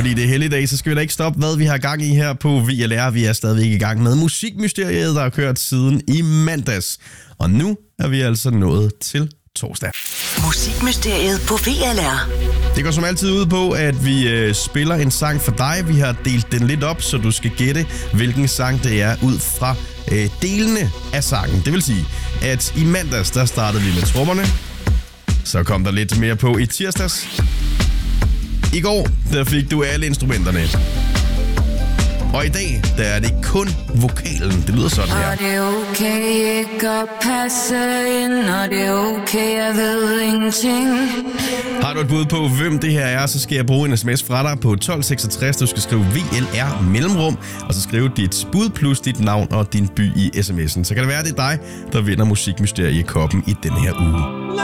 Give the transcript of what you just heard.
fordi det er helligdag, så skal vi da ikke stoppe, hvad vi har gang i her på VLR. Vi er stadigvæk i gang med musikmysteriet, der har kørt siden i mandags. Og nu er vi altså nået til torsdag. Musikmysteriet på VLR. Det går som altid ud på, at vi spiller en sang for dig. Vi har delt den lidt op, så du skal gætte, hvilken sang det er ud fra delene af sangen. Det vil sige, at i mandags, der startede vi med trommerne. Så kom der lidt mere på i tirsdags. I går, der fik du alle instrumenterne. Og i dag, der er det kun vokalen. Det lyder sådan her. Og det er okay, ikke at passe ind, og det er okay, jeg ved ingenting. Har du et bud på, hvem det her er, så skal jeg bruge en sms fra dig på 1266. Du skal skrive VLR mellemrum, og så skrive dit bud plus dit navn og din by i sms'en. Så kan det være, det er dig, der vinder musikmysterie i koppen i denne her uge.